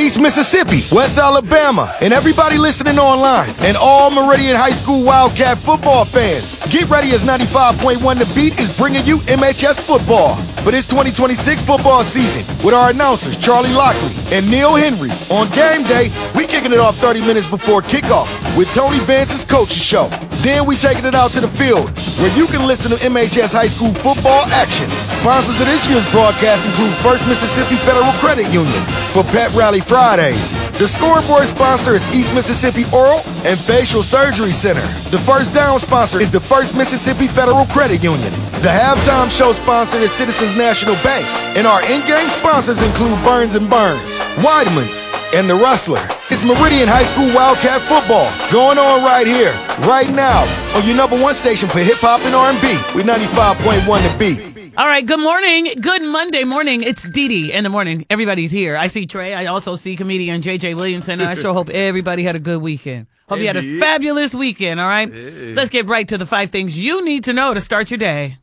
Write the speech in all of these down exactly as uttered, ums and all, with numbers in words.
East Mississippi, West Alabama, and everybody listening online, and all Meridian High School Wildcat football fans. Get ready as ninety-five point one The Beat is bringing you M H S football for this twenty twenty-six football season with our announcers Charlie Lockley and Neil Henry. On game day, we kicking it off thirty minutes before kickoff with Tony Vance's coaching show. Then we taking it out to the field where you can listen to M H S high school football action. Sponsors of this year's broadcast include First Mississippi Federal Credit Union for Pet Rally Fridays. The scoreboard sponsor is East Mississippi Oral and Facial Surgery Center. The first down sponsor is the First Mississippi Federal Credit Union. The halftime show sponsor is Citizens National Bank. And our in-game sponsors include Burns and Burns, Weidman's, and The Rustler. It's Meridian High School Wildcat football going on right here, right now, on your number one station for hip-hop and R and B with ninety-five point one The Beat. All right, good morning. Good Monday morning. It's Dee Dee in the morning. Everybody's here. I see Trey. I also see comedian J J Williamson, and I sure hope everybody had a good weekend. Hope you had a fabulous weekend, all right? Hey. Let's get right to the five things you need to know to start your day.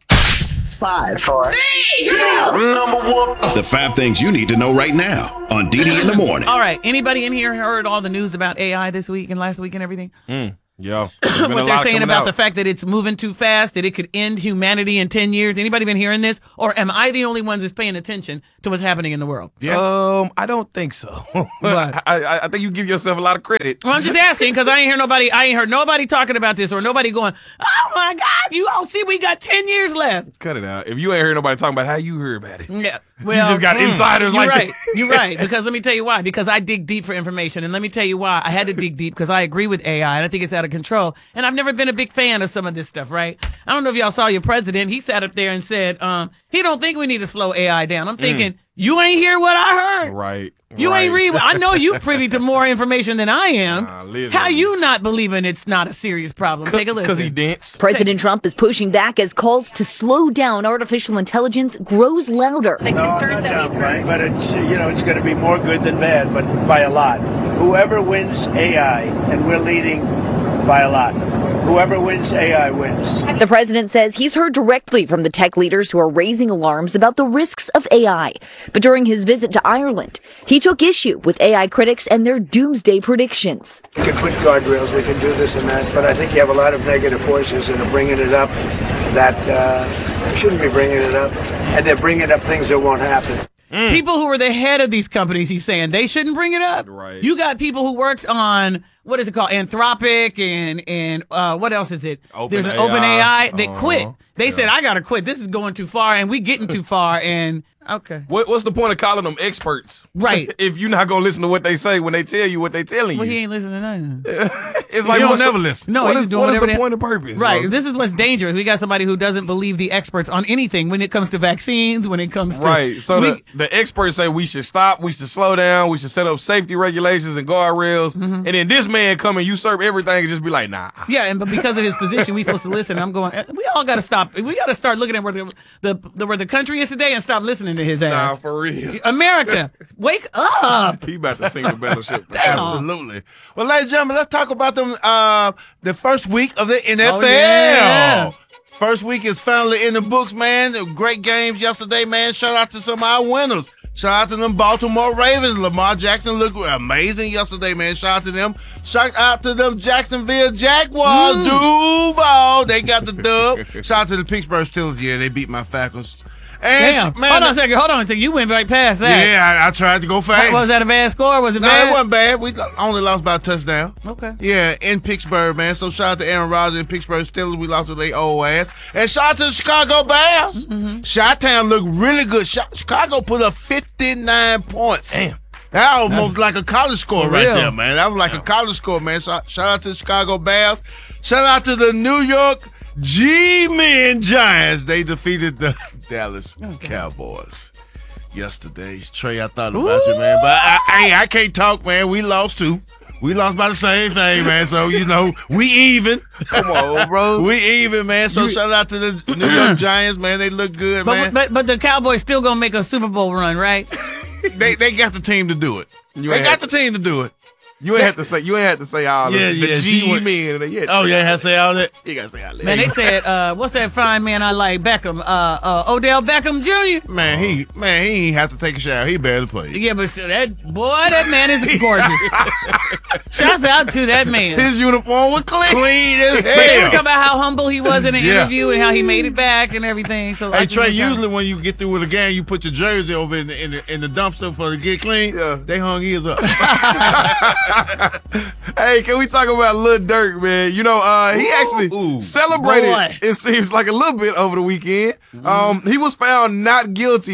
Five, four, three, two, number one. The five things you need to know right now on Dee Dee in the morning. All right, anybody in here heard all the news about A I this week and last week and everything? Mm. Yeah. What they're saying about out. the fact that it's moving too fast, that it could end humanity in ten years. Anybody been hearing this? Or am I the only one that's paying attention to what's happening in the world? Yeah. Um, I don't think so. I, I, I think you give yourself a lot of credit. Well, I'm just asking because I ain't hear nobody, I ain't heard nobody talking about this or nobody going, oh my God, you all see we got ten years left. Cut it out. If you ain't heard nobody talking about how you heard about it. Yeah. Well, you just got mm, insiders you're like right. that. You're right. Because let me tell you why. Because I dig deep for information. And let me tell you why. I had to dig deep because I agree with A I and I think it's out of control. And I've never been a big fan of some of this stuff, right? I don't know if y'all saw your president. He sat up there and said, um, he don't think we need to slow A I down. I'm thinking, mm. you ain't hear what I heard. Right. You right. ain't read. I know you privy to more information than I am. Nah, How you not believing it's not a serious problem? Take a listen. Because he dense. President Trump is pushing back as calls to slow down artificial intelligence grows louder. The concerns that we've heard. But it's, you know, it's going to be more good than bad, but by a lot. Whoever wins A I, and we're leading by a lot. Whoever wins A I wins. The president says he's heard directly from the tech leaders who are raising alarms about the risks of A I. But during his visit to Ireland, he took issue with A I critics and their doomsday predictions. We can put guardrails, we can do this and that, but I think you have a lot of negative forces that are bringing it up that uh, shouldn't be bringing it up, and they're bringing up things that won't happen. Mm. People who are the head of these companies, he's saying, they shouldn't bring it up. Right. You got people who worked on, what is it called, Anthropic and, and uh, what else is it? Open There's an A I. Open A I that Uh-huh. quit. They yeah. said, I got to quit. This is going too far, and we getting too far, and okay. What, what's the point of calling them experts? Right. If you're not going to listen to what they say when they tell you what they telling well, you. Well, he ain't listening to nothing. It's like, you don't never the, listen. No, what he's is, doing what is whatever the they, point of purpose? Right. Bro? This is what's dangerous. We got somebody who doesn't believe the experts on anything when it comes to vaccines, when it comes to. Right. So we, the, the experts say we should stop, we should slow down, we should set up safety regulations and guardrails. Mm-hmm. And then this man come and usurp everything and just be like, nah. Yeah, and but because of his position, we supposed to listen. I'm going, we all got to stop. We got to start looking at where the, the, the where the country is today and stop listening to his ass. Nah, for real. America, wake up. He about to sing the battleship. Absolutely. Well, ladies and gentlemen, let's talk about them. Uh, the first week of the N F L. Oh, yeah. First week is finally in the books, man. Great games yesterday, man. Shout out to some of our winners. Shout out to them Baltimore Ravens. Lamar Jackson looked amazing yesterday, man. Shout out to them. Shout out to them Jacksonville Jaguars. Mm. Duval. They got the dub. Shout out to the Pittsburgh Steelers. Yeah, they beat my Falcons. And Damn. Sh- man, hold on a second. Hold on a second. You went right past that. Yeah, I, I tried to go fast. Was that a bad score? Was it no, bad? it wasn't bad. We only lost by a touchdown. Okay. Yeah, in Pittsburgh, man. So shout out to Aaron Rodgers and Pittsburgh Steelers. We lost to their old ass. And shout out to the Chicago Bears. Mm-hmm. Chi-Town looked really good. Chicago put up fifty-nine points. Damn. That almost That's, like a college score right real. there, man. That was like yeah. a college score, man. Shout, shout out to the Chicago Bears. Shout out to the New York G-Men Giants. They defeated the Dallas Cowboys yesterday. Trey, I thought about Ooh. you, man. But I, I, I can't talk, man. We lost too. We lost by the same thing, man. So, you know, we even. Come on, bro. We even, man. So, you, shout out to the New York Giants, man. They look good, but, man. But but the Cowboys still going to make a Super Bowl run, right? they they got the team to do it. You they got the team to do it. You ain't have to say. You ain't have to say all Yeah, the, yeah, the she G went- men. Yeah, Oh, yeah, have to say all that. You gotta say all that. Man, they said, uh, what's that fine man I like? Beckham, uh, uh, Odell Beckham Junior Man, he man, he ain't have to take a shower. He barely played. Yeah, but still, that boy, that man is gorgeous. Shouts out to that man. His uniform was clean. Clean as But they were hell. talking about how humble he was in the Yeah. interview and how he made it back and everything. So I Hey just Trey, was trying- usually when you get through with a game, you put your jersey over in the in the, in the dumpster for to get clean. Yeah. They hung his up. Hey, can we talk about Lil Durk, man? You know, uh, he actually Ooh. celebrated, Boy. it seems like a little bit over the weekend. Um, he was found not guilty